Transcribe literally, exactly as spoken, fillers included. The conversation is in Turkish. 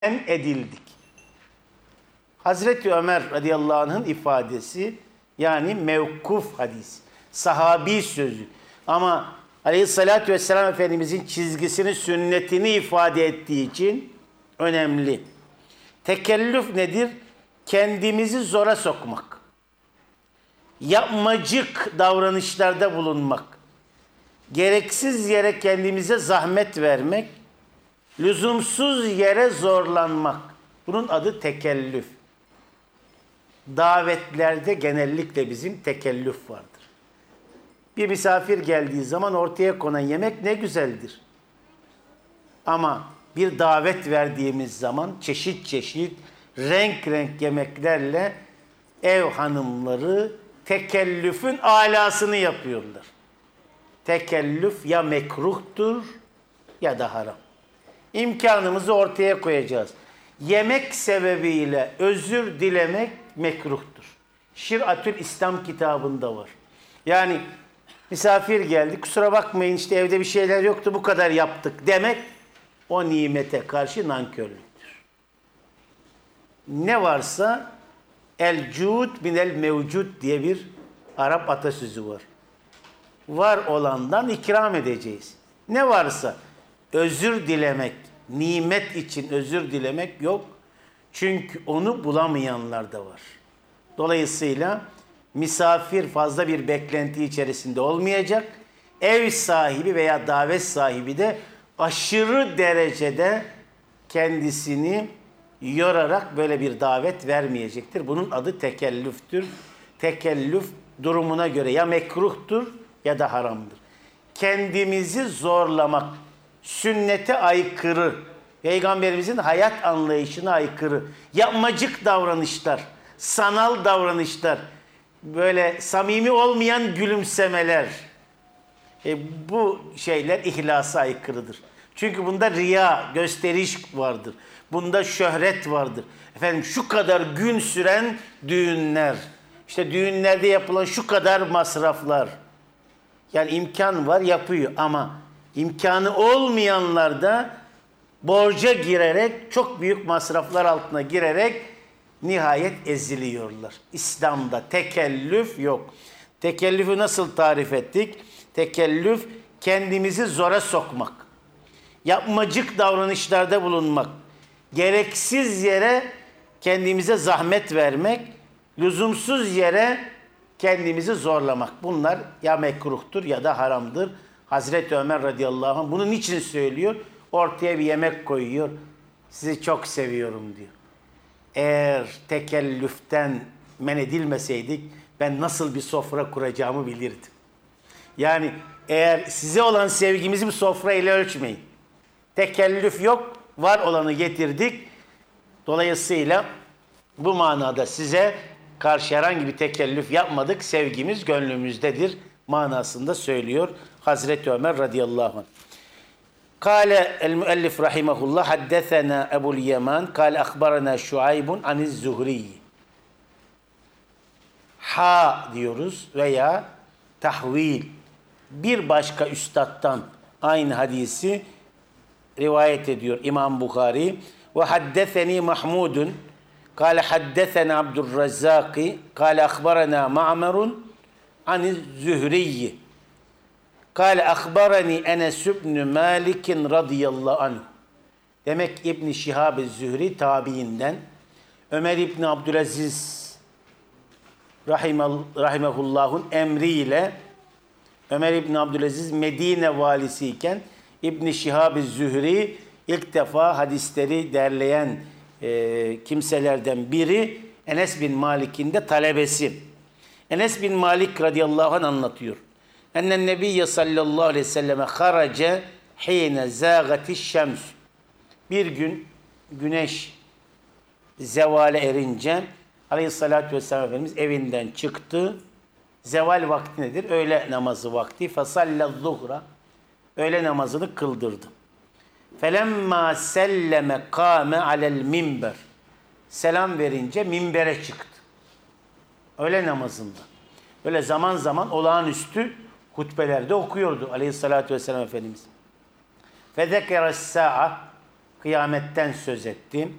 edildik. Hazreti Ömer radıyallahu anh'ın ifadesi, yani mevkuf hadis, sahabi sözü. Ama aleyhissalatü vesselam Efendimizin çizgisini, sünnetini ifade ettiği için önemli. Tekellüf nedir? Kendimizi zora sokmak. Yapmacık davranışlarda bulunmak. Gereksiz yere kendimize zahmet vermek. Lüzumsuz yere zorlanmak. Bunun adı tekellüf. Davetlerde genellikle bizim tekellüf vardır. Bir misafir geldiği zaman ortaya konan yemek ne güzeldir. Ama bir davet verdiğimiz zaman çeşit çeşit, renk renk yemeklerle ev hanımları tekellüfün alasını yapıyorlar. Tekellüf ya mekruhtur ya da haram. İmkanımızı ortaya koyacağız. Yemek sebebiyle özür dilemek mekruhtur. Şir'atül İslam kitabında var. Yani misafir geldi, kusura bakmayın işte evde bir şeyler yoktu, bu kadar yaptık demek o nimete karşı nankörlüktür. Ne varsa el cud minel mevcud diye bir Arap atasözü var. Var olandan ikram edeceğiz. Ne varsa özür dilemek, nimet için özür dilemek yok. Çünkü onu bulamayanlar da var. Dolayısıyla misafir fazla bir beklenti içerisinde olmayacak. Ev sahibi veya davet sahibi de aşırı derecede kendisini yorarak böyle bir davet vermeyecektir. Bunun adı tekellüftür. Tekellüf durumuna göre ya mekruhtur ya da haramdır. Kendimizi zorlamak, sünnete aykırı, Peygamberimizin hayat anlayışına aykırı, yapmacık davranışlar, sanal davranışlar, böyle samimi olmayan gülümsemeler, e, bu şeyler ihlasa aykırıdır. Çünkü bunda riya, gösteriş vardır. Bunda şöhret vardır. Efendim şu kadar gün süren düğünler, işte düğünlerde yapılan şu kadar masraflar. Yani imkan var, yapıyor ama imkanı olmayanlar da borca girerek, çok büyük masraflar altına girerek nihayet eziliyorlar. İslam'da tekellüf yok. Tekellüfü nasıl tarif ettik? Tekellüf kendimizi zora sokmak. Yapmacık davranışlarda bulunmak. Gereksiz yere kendimize zahmet vermek. Lüzumsuz yere kendimizi zorlamak. Bunlar ya mekruhtur ya da haramdır. Hazreti Ömer radıyallahu anh bunu niçin söylüyor? Ortaya bir yemek koyuyor. Sizi çok seviyorum diyor. Eğer tekellüften men edilmeseydik ben nasıl bir sofra kuracağımı bilirdim. Yani eğer size olan sevgimizi bir sofra ile ölçmeyin. Tekellüf yok, var olanı getirdik. Dolayısıyla bu manada size karşı herhangi bir tekellüf yapmadık. Sevgimiz gönlümüzdedir manasında söylüyor Hazreti Ömer radıyallahu anh. Kâle el-müellif rahimahullah haddesena Ebul Yaman kâle akbarana Şuaybun aniz Zuhri. Ha diyoruz veya tahvil. Bir başka üstattan aynı hadisi rivayet ediyor İmam Bukhari. Ve haddeseni Mahmudun kâle haddesena Abdurrazzaki kâle akbarana Ma'merun aniz Zuhri'yi. Kâle akbarani Enes ibn Malik radıyallahu anh. Demek İbn Şihab-ı Zühri tabiinden, Ömer İbn Abdülaziz rahimehullah'un emriyle Ömer İbn Abdülaziz Medine valisi iken İbn Şihab-ı Zühri ilk defa hadisleri derleyen e, kimselerden biri, Enes bin Malik'in de talebesi. Enes bin Malik radıyallahu anh anlatıyor. Ennen Nebiyye sallallahu aleyhi ve selleme harace hine zâgati şems. Bir gün güneş zevale erince aleyhissalatü vesselam Efendimiz evinden çıktı. Zeval vakti nedir? Öğle namazı vakti. Fesallel zuhra. Öğle namazını kıldırdı. Felemma selleme kâme alel minber. Selam verince minbere çıktı. Öğle namazında. Böyle zaman zaman olağanüstü hutbelerde okuyordu aleyhissalatü vesselam Efendimiz. Fezekere sa'a kıyametten söz ettim.